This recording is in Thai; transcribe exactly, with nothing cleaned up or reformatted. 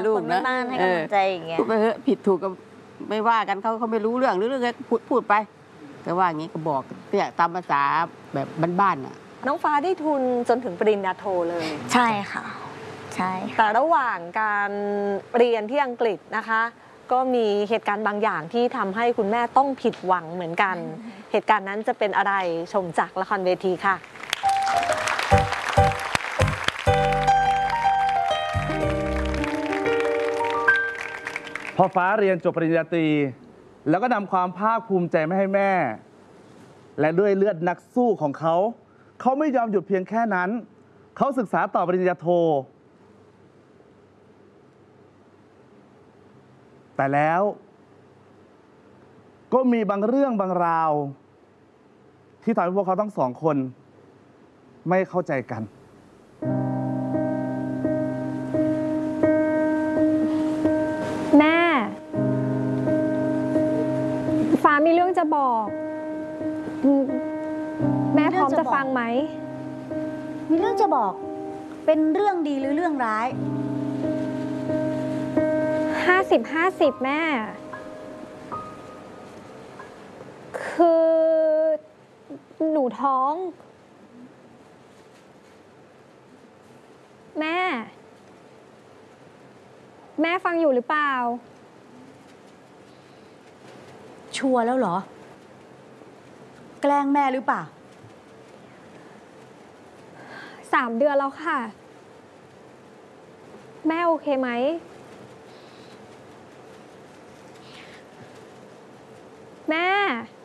ลูกนะบ้านให้กำลังใจอย่างเงี้ยพูดไปเถอะผิดถูกก็ไม่ว่ากันเขาเขาไม่รู้เรื่องหรือเรื่องอะไรพูดพูดไปแต่ว่าอย่างนี้ก็บอกเนี่ยตามภาษาแบบบ้านๆน่ะน้องฟ้าได้ทุนจนถึงปริญญาโทเลยใช่ค่ะใช่แต่ระหว่างการเรียนที่อังกฤษนะคะก็มีเหตุการณ์บางอย่างที่ทำให้คุณแม่ต้องผิดหวังเหมือนกันเหตุการณ์นั้นจะเป็นอะไรชมจากละครเวทีค่ะพอฟ้าเรียนจบปริญญาตรีแล้วก็นำความภาคภูมิใจมาให้แม่และด้วยเลือดนักสู้ของเขาเขาไม่ยอมหยุดเพียงแค่นั้นเขาศึกษาต่อปริญญาโทแต่แล้วก็มีบางเรื่องบางราวที่ทำให้พวกเขาทั้งสองคนไม่เข้าใจกันแม่ฟ้ามีเรื่องจะบอกแม่พร้อมจะฟังไหมมีเรื่องจะบอกเป็นเรื่องดีหรือเรื่องร้ายห้าสิบห้าสิบแม่คือหนูท้องแม่แม่ฟังอยู่หรือเปล่าชัวร์แล้วเหรอแกล้งแม่หรือเปล่าสามเดือนแล้วค่ะแม่โอเคไหมแม่